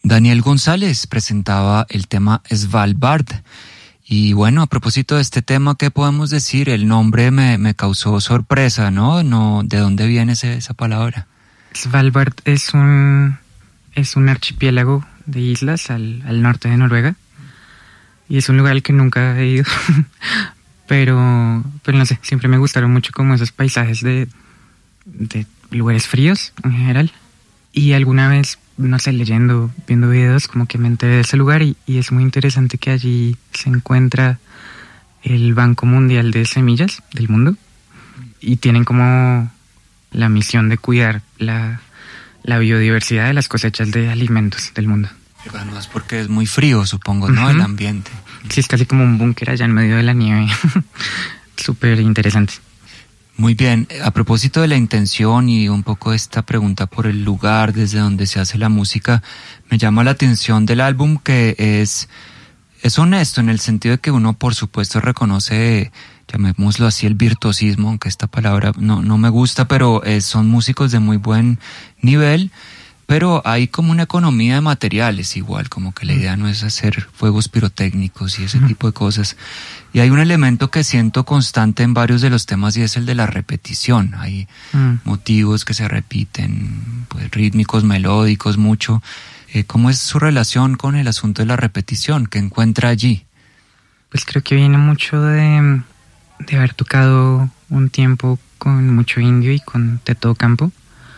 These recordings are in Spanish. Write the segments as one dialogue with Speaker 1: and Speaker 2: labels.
Speaker 1: Daniel González presentaba el tema Svalbard. Y bueno, a propósito de este tema, ¿qué podemos decir? El nombre me causó sorpresa, ¿no? ¿De dónde viene esa palabra?
Speaker 2: Svalbard es un archipiélago de islas al norte de Noruega. Y es un lugar al que nunca he ido. pero no sé, siempre me gustaron mucho como esos paisajes de lugares fríos en general. Y alguna vez, no sé, viendo videos, como que me enteré de ese lugar y es muy interesante que allí se encuentra el Banco Mundial de Semillas del mundo y tienen como la misión de cuidar la biodiversidad de las cosechas de alimentos del mundo.
Speaker 1: Además porque es muy frío, supongo, ¿no? Uh-huh. El ambiente.
Speaker 2: Sí, es casi como un búnker allá en medio de la nieve. Súper interesante.
Speaker 1: Muy bien, a propósito de la intención y un poco esta pregunta por el lugar desde donde se hace la música, me llama la atención del álbum que es honesto en el sentido de que uno por supuesto reconoce, llamémoslo así, el virtuosismo, aunque esta palabra no me gusta, pero son músicos de muy buen nivel, pero hay como una economía de materiales igual, como que la idea no es hacer fuegos pirotécnicos y ese tipo de cosas. Y hay un elemento que siento constante en varios de los temas y es el de la repetición. Hay motivos que se repiten, pues rítmicos, melódicos, mucho. ¿Cómo es su relación con el asunto de la repetición? ¿Qué encuentra allí?
Speaker 2: Pues creo que viene mucho de haber tocado un tiempo con mucho indio y con de todo campo,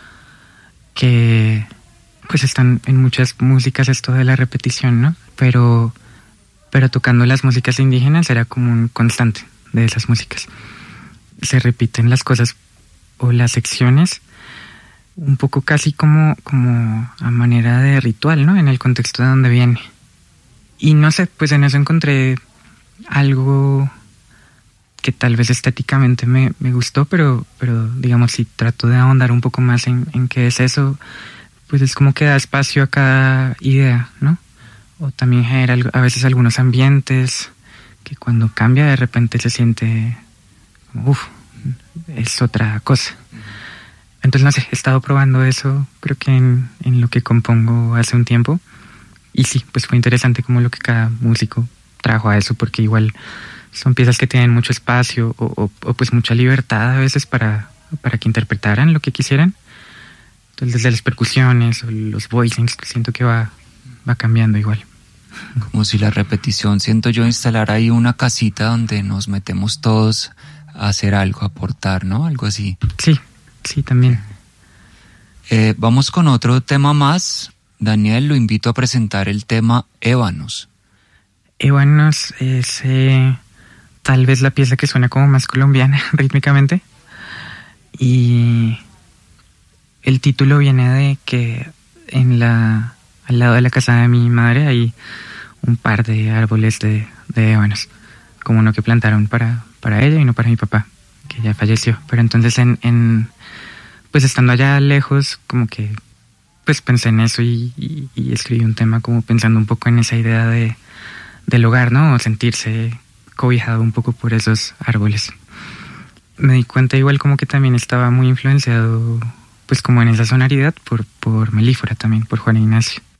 Speaker 2: que pues están en muchas músicas esto de la repetición, ¿no? Pero tocando las músicas indígenas era como un constante de esas músicas. Se repiten las cosas o las secciones un poco casi como a manera de ritual, ¿no? En el contexto de donde viene. Y no sé, pues en eso encontré algo que tal vez estéticamente me gustó, pero digamos, si trato de ahondar un poco más en qué es eso, pues es como que da espacio a cada idea, ¿no? O también genera a veces algunos ambientes que cuando cambia de repente se siente como, es otra cosa. Entonces, no sé, he estado probando eso, creo que en lo que compongo hace un tiempo. Y sí, pues fue interesante como lo que cada músico trajo a eso, porque igual son piezas que tienen mucho espacio o pues mucha libertad a veces para que interpretaran lo que quisieran. Entonces, desde las percusiones o los voicings, siento que va cambiando igual.
Speaker 1: Como si la repetición, siento yo, instalar ahí una casita donde nos metemos todos a hacer algo, a aportar, ¿no? Algo así.
Speaker 2: Sí, también.
Speaker 1: Vamos con otro tema más. Daniel, lo invito a presentar el tema Ébanos.
Speaker 2: Ébanos es tal vez la pieza que suena como más colombiana rítmicamente. Y el título viene de que al lado de la casa de mi madre hay un par de árboles de ébanos, como uno que plantaron para ella y no para mi papá, que ya falleció. Pero entonces pues estando allá lejos, como que pues pensé en eso y escribí un tema como pensando un poco en esa idea del hogar, ¿no? O sentirse cobijado un poco por esos árboles. Me di cuenta igual como que también estaba muy influenciado pues como en esa sonoridad por Melífora también, por Juan Ignacio.